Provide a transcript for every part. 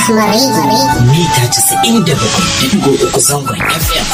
Rahmari mita 97.3 zangon FM.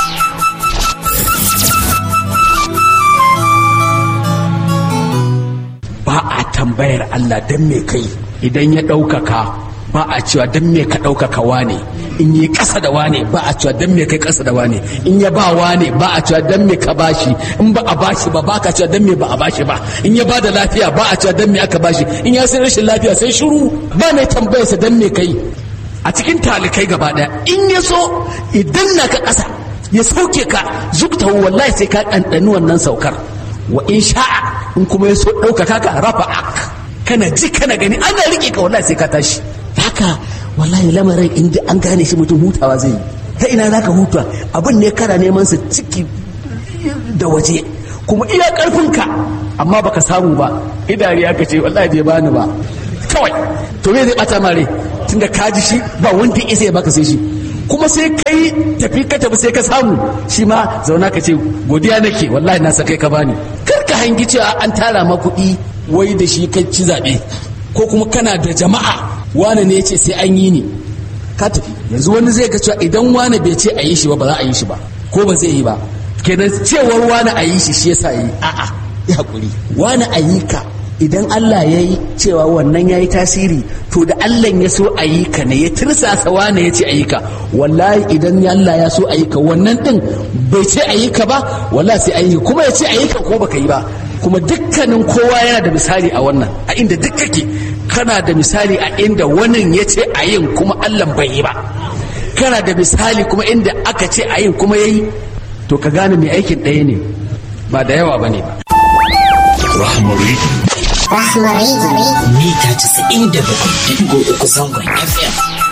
Ba a tambayar Allah don me kai idan ya ɗaukaka, ba a cewa don me ka ɗaukaka wane. In yi ƙasa da wane, ba a cewa don me kai ƙasa da wane. In ya ba wane, ba a cewa don me ka bashi. In ba a bashi ba, ba ka cewa don me ba a bashi ba. In ya ba da lafiya, ba a cewa don me aka bashi. In ya sai rashin lafiya sai shiru, ba mai tambayarsa don me kai. A cikin talikai gaba ɗaya, in ya so idan na ka ƙasa ya sauke ka zuktahu, wallahi sai ka ɗanɗani wannan saukar. Wa in sha'a, in kuma ya so ɗaukaka ka rafa'ak, kana ji kana gani ana riƙe ka, wallahi sai ka tashi. Haka wallahi lamarin inda an gane shi mutum hutawa zai yi. Ta ina za ka huta? Abin ne kana neman sa ciki da waje, kuma iya ƙarfinka amma baka samu ba. Idari aka ce wallahi bai bani ba kawai, to me zai ɓata mare? Tunda ka ji shi ba wanda ya ya baka sai shi, kuma sai kai tafi ka tafi sai ka samu shi ma zauna ka ce godiya nake wallahi na sakai ka bani. Kar ka hangi cewa an tara ma kuɗi wai da shi kai ci zaɓe, ko kuma kana da jama'a wane ne ya ce sai an yi ni ka tafi. Yanzu wani zai ga cewa idan wane bai ce a yi shi ba, ba za a yi shi ba, ko ba zai yi ba. Kenan cewar wane a yi shi shi yasa yi. A'a, ya hakuri, wane a yi ka. Idan Allah ya yi cewa wannan ya yi tasiri, to da Allah ya so a yi ka ne, ya tirsasa wane ya ce a yi ka. Wallahi idan Allah ya so a yi ka, wannan ɗin bai ce a yi ka ba, wallahi sai a yi, kuma ya ce a yi ka ko baka yi ba. Kuma dukkanin kowa yana da misali a wannan, a inda duk kake kana da misali a inda wannan ya ce a yin kuma Allah bai yi ba. Kana da misali kuma inda aka ce a yin kuma ya yi. To ka gane mai aikin ɗaya ne, ba da yawa ba ne ba. Rahmari Rahmari mita 97.3 zangon FM.